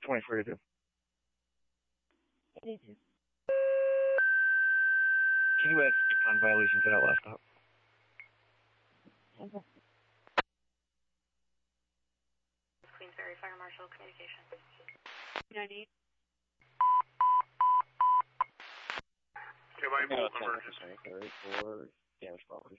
2042. 82. Can you add on violation to that last stop? Okay. Queensbury Fire Marshal Communications. 98. Okay, my bolt number is... For damage property.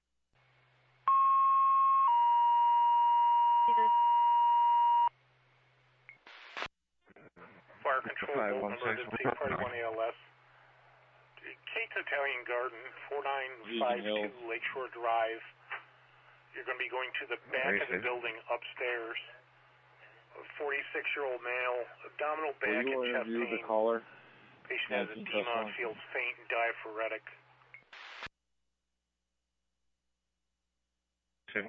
Fire control bolt number to take party 1 ALS. Kate's Italian Garden, 4952 Lakeshore Drive. You're going to be going to the back of the building upstairs. A 46-year-old male, abdominal back and chest pain. The caller? Patient has edema, feels faint and diaphoretic. Okay.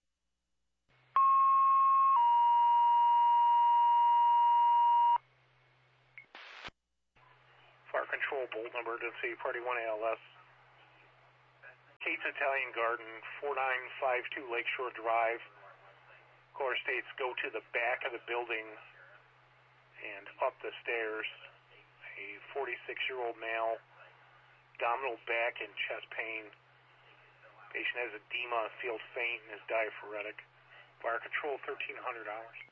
Fire control bolt number to see party 1 ALS. Kate's Italian Garden, 4952 Lakeshore Drive. Caller states go to the back of the building and up the stairs. A 46-year-old male, abdominal back and chest pain. Patient has edema, feels faint, and is diaphoretic. Fire control, $1,300.